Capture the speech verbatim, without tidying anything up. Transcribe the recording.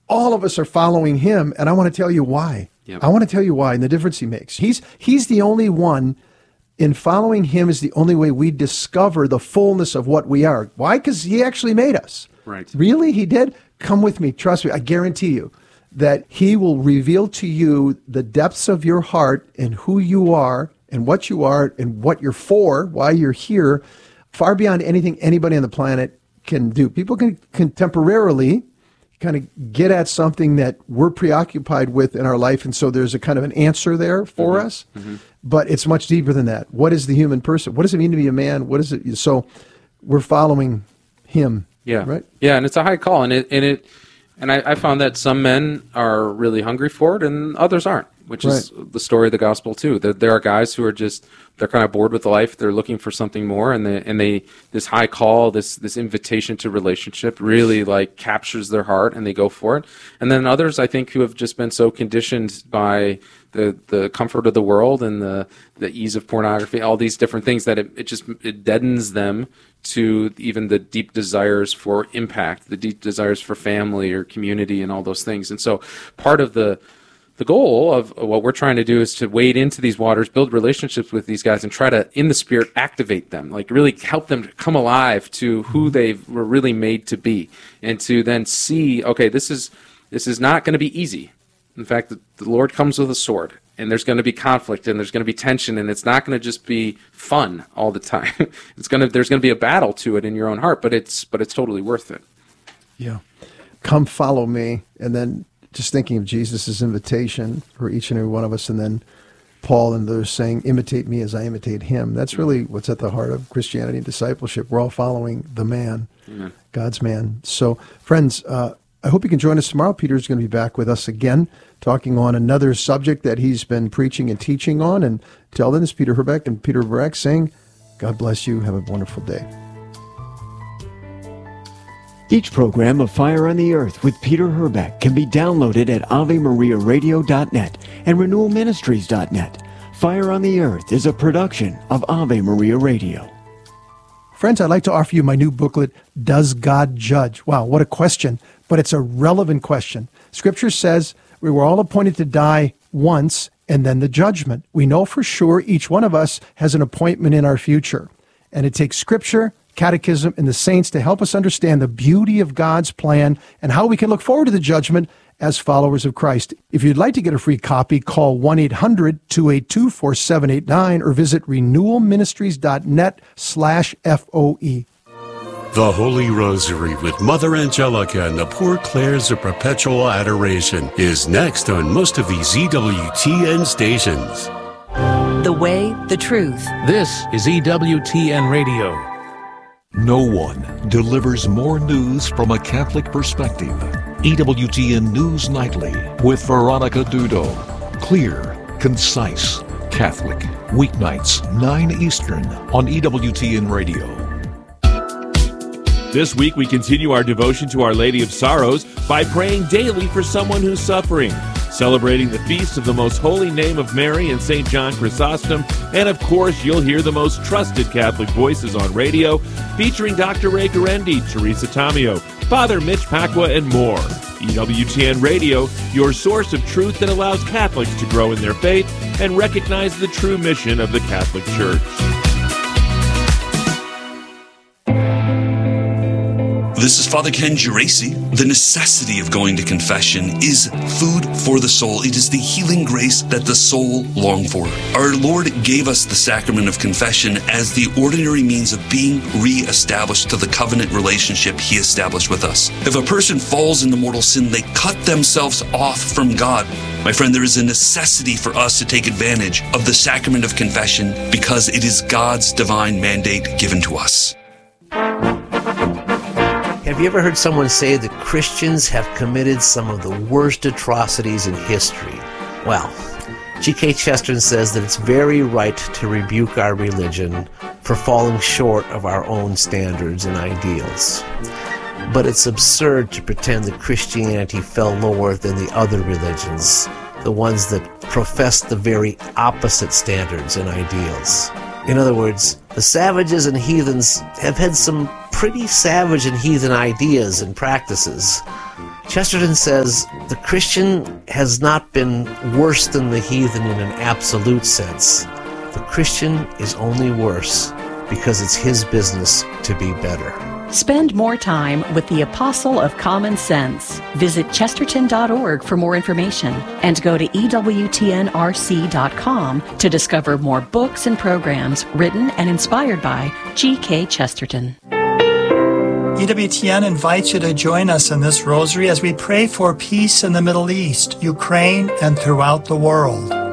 all of us are following him, and I want to tell you why. Yep. I want to tell you why and the difference he makes. He's he's the only one. In following him is the only way we discover the fullness of what we are. Why? Because he actually made us. Right. Really? He did? Come with me. Trust me. I guarantee you that he will reveal to you the depths of your heart and who you are and what you are and what you're for, why you're here, far beyond anything anybody on the planet can do. People can, can temporarily kind of get at something that we're preoccupied with in our life, and so there's a kind of an answer there for mm-hmm. us. Mm-hmm. But it's much deeper than that. What is the human person? What does it mean to be a man? What is it? So we're following him. Yeah. Right? Yeah, and it's a high call. And it and it and I, I found that some men are really hungry for it and others aren't, which right. is the story of the gospel too. There, there are guys who are just, they're kind of bored with life. They're looking for something more, and they and they this high call, this this invitation to relationship really like captures their heart, and they go for it. And then others, I think, who have just been so conditioned by the the comfort of the world and the the ease of pornography, all these different things, that it, it just it deadens them to even the deep desires for impact, the deep desires for family or community, and all those things. And so, part of the The goal of what we're trying to do is to wade into these waters, build relationships with these guys, and try to, in the spirit, activate them, like really help them to come alive to who they were really made to be, and to then see, okay, this is this is not going to be easy. In fact, the, the Lord comes with a sword, and there's going to be conflict, and there's going to be tension, and it's not going to just be fun all the time. It's going to there's going to be a battle to it in your own heart, but it's but it's totally worth it. Yeah, come follow me, and then. Just thinking of Jesus' invitation for each and every one of us, and then Paul and those saying, imitate me as I imitate him. That's really what's at the heart of Christianity and discipleship. We're all following the man, Amen. God's man. So, friends, uh, I hope you can join us tomorrow. Peter's going to be back with us again, talking on another subject that he's been preaching and teaching on. And till then, it's Peter Herbeck and Peter Brack saying, God bless you. Have a wonderful day. Each program of Fire on the Earth with Peter Herbeck can be downloaded at ave maria radio dot net and renewal ministries dot net. Fire on the Earth is a production of Ave Maria Radio. Friends, I'd like to offer you my new booklet, Does God Judge? Wow, what a question, but it's a relevant question. Scripture says we were all appointed to die once and then the judgment. We know for sure each one of us has an appointment in our future, and it takes Scripture, Catechism, and the saints to help us understand the beauty of God's plan and how we can look forward to the judgment as followers of Christ. If you'd like to get a free copy, call one eight hundred two eight two four seven eight nine or visit renewal ministries dot net slash F O E. The Holy Rosary with Mother Angelica and the Poor Clares of Perpetual Adoration is next on most of these E W T N stations. The way, the truth. This is E W T N Radio. No one delivers more news from a Catholic perspective. E W T N News Nightly with Veronica Dudo. Clear, concise, Catholic. Weeknights, nine Eastern on E W T N Radio. This week we continue our devotion to Our Lady of Sorrows by praying daily for someone who's suffering, celebrating the feast of the Most Holy Name of Mary and Saint John Chrysostom, and of course you'll hear the most trusted Catholic voices on radio, featuring Doctor Ray Guarendi, Teresa Tomeo, Father Mitch Pacwa, and more. E W T N Radio, your source of truth that allows Catholics to grow in their faith and recognize the true mission of the Catholic Church. This is Father Ken Geraci. The necessity of going to confession is food for the soul. It is the healing grace that the soul longs for. Our Lord gave us the sacrament of confession as the ordinary means of being re-established to the covenant relationship He established with us. If a person falls into mortal sin, they cut themselves off from God. My friend, there is a necessity for us to take advantage of the sacrament of confession because it is God's divine mandate given to us. Have you ever heard someone say that Christians have committed some of the worst atrocities in history? Well, G K Chesterton says that it's very right to rebuke our religion for falling short of our own standards and ideals. But it's absurd to pretend that Christianity fell lower than the other religions, the ones that profess the very opposite standards and ideals. In other words, the savages and heathens have had some pretty savage and heathen ideas and practices, Chesterton says the Christian has not been worse than the heathen in an absolute sense. The Christian is only worse because it's his business to be better. Spend more time with the Apostle of Common Sense. Visit chesterton dot org for more information and go to E W T N R C dot com to discover more books and programs written and inspired by G K Chesterton. E W T N invites you to join us in this rosary as we pray for peace in the Middle East, Ukraine, and throughout the world.